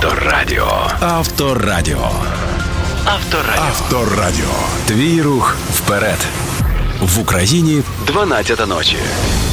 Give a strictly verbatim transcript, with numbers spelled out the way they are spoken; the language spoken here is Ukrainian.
Авторадіо. Авторадіо. Авторадіо. Авторадіо. Твій рух вперед. В Україні дванадцята ночі.